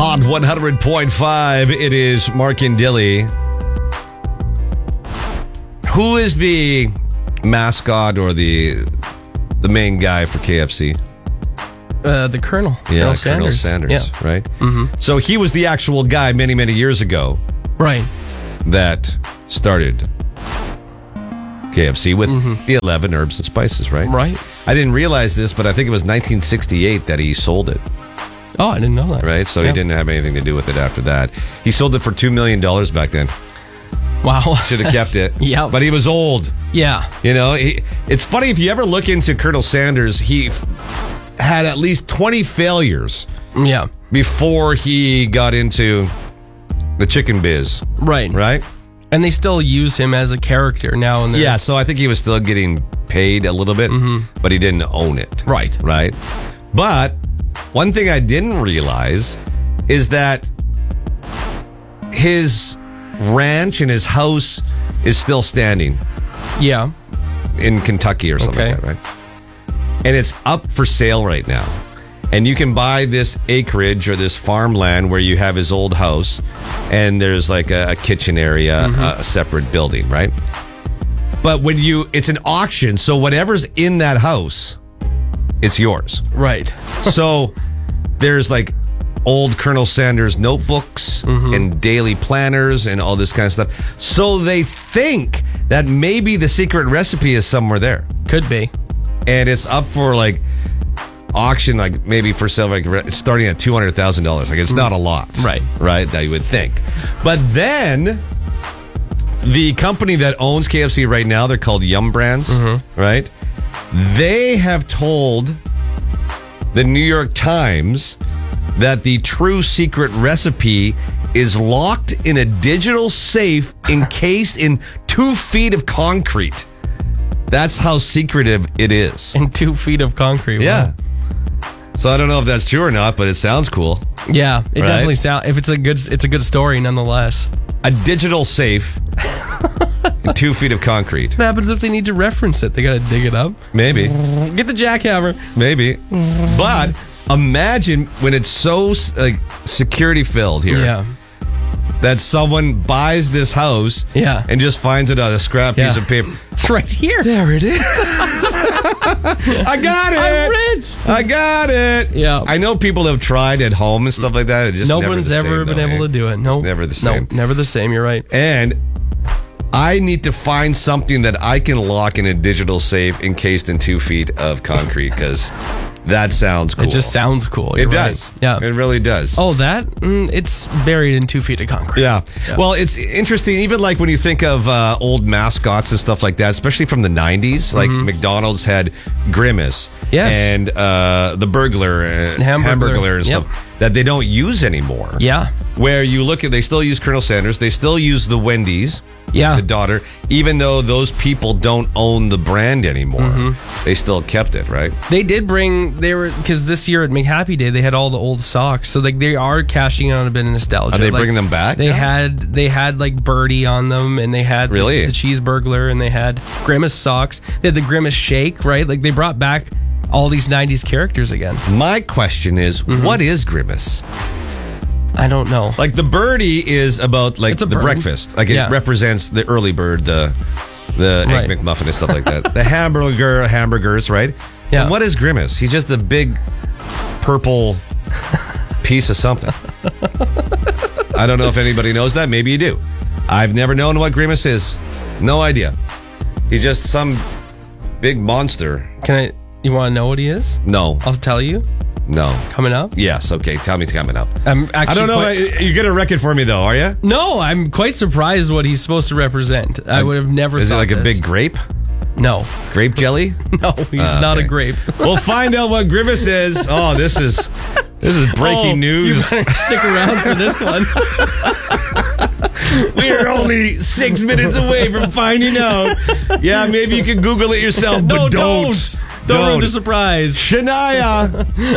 On 100.5, it is Mark and Dilly. Who is the mascot or the main guy for KFC? The Colonel. Yeah, Colonel Sanders, Yeah. right? Mm-hmm. So he was the actual guy many, many years ago. Right. That started KFC with the 11 herbs and spices, right? Right. I didn't realize this, but I think it was 1968 that he sold it. Oh, I didn't know that. Right? So he didn't have anything to do with it after that. He sold it for $2 million back then. Wow. Should have kept it. Yeah. But he was old. Yeah. You know, it's funny, if you ever look into Colonel Sanders, he had at least 20 failures. Yeah. Before he got into the chicken biz. Right. Right? And they still use him as a character now and then. Yeah, so I think he was still getting paid a little bit, but he didn't own it. Right. Right? But one thing I didn't realize is that his ranch and his house is still standing. Yeah. In Kentucky or something like that, right? And it's up for sale right now. And you can buy this acreage or this farmland where you have his old house, and there's like a kitchen area, a separate building, right? But when it's an auction, so whatever's in that house, it's yours. Right. So there's like old Colonel Sanders notebooks and daily planners and all this kind of stuff. So they think that maybe the secret recipe is somewhere there. Could be. And it's up for like auction, like maybe for sale, like it's starting at $200,000. Like it's not a lot. Right. Right. That you would think. But then the company that owns KFC right now, they're called Yum Brands, right? They have told the New York Times that the true secret recipe is locked in a digital safe encased in 2 feet of concrete. That's how secretive it is. In 2 feet of concrete. Yeah. Wow. So I don't know if that's true or not, but it sounds cool. Yeah, it definitely sounds. If it's a good story, nonetheless. A digital safe, 2 feet of concrete. What happens if they need to reference it? They got to dig it up. Maybe. Get the jackhammer. Maybe. But imagine when it's so like security filled here. Yeah. That someone buys this house and just finds it on a scrap piece of paper. It's right here. There it is. I got it. I'm rich. I got it. Yeah. I know people have tried at home and stuff like that. It's just no never one's the same, ever been able to do it. No. It's never the same. No, never the same. You're right. And I need to find something that I can lock in a digital safe encased in 2 feet of concrete, because that sounds cool. It just sounds cool. It You're does. Right. Yeah. It really does. Oh, that? It's buried in 2 feet of concrete. Yeah. Well, it's interesting, even like when you think of old mascots and stuff like that, especially from the 90s, like McDonald's had Grimace. Yes. And the burglar, Hamburglar and stuff that they don't use anymore. Yeah. Where you look at, they still use Colonel Sanders. They still use the Wendy's. Yeah. The daughter, even though those people don't own the brand anymore, they still kept it, right? They did because this year at McHappy Day, they had all the old socks. So like they are cashing on a bit of nostalgia. Are they bringing them back? They had like Birdie on them, and they had the Cheeseburglar, and they had Grimace socks. They had the Grimace Shake, right? Like they brought back all these 90s characters again. My question is, what is Grimace? I don't know. Like the birdie is about like the breakfast. Like it represents the early bird, the Egg McMuffin and stuff like that. The hamburgers, right? Yeah. And what is Grimace? He's just a big purple piece of something. I don't know if anybody knows that. Maybe you do. I've never known what Grimace is. No idea. He's just some big monster. You want to know what he is? No. I'll tell you. No. Coming up? Yes. Okay. Tell me coming up. I don't know. You're going to wreck it for me, though, are you? No, I'm quite surprised what he's supposed to represent. I would have never thought Is it like this. a big grape? No. Grape jelly? No, he's not a grape. We'll find out what Grimace is. Oh, this is breaking news. You better stick around for this one. We're only 6 minutes away from finding out. Yeah, maybe you can Google it yourself, but Don't ruin the surprise. Shania